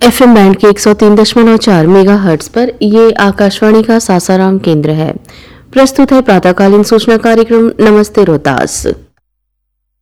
FM band के 103.4 megahertz पर ये आकाशवाणी का सासाराम केंद्र है। प्रस्तुत है प्रातःकालीन सूचना कार्यक्रम नमस्ते रोहतास।